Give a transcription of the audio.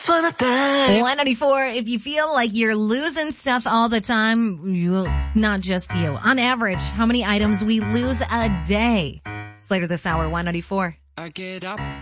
194, if you feel like you're losing stuff all the time, it's not just you. On average, how many items we lose a day? It's later this hour, 194. I get up